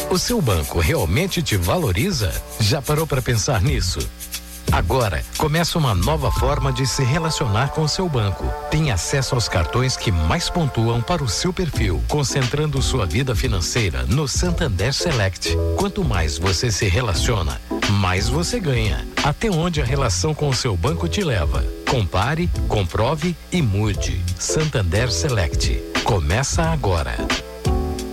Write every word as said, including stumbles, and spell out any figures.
O seu banco realmente te valoriza? Já parou para pensar nisso? Agora, começa uma nova forma de se relacionar com o seu banco. Tem acesso aos cartões que mais pontuam para o seu perfil, concentrando sua vida financeira no Santander Select. Quanto mais você se relaciona, mais você ganha. Até onde a relação com o seu banco te leva? Compare, comprove e mude. Santander Select. Começa agora.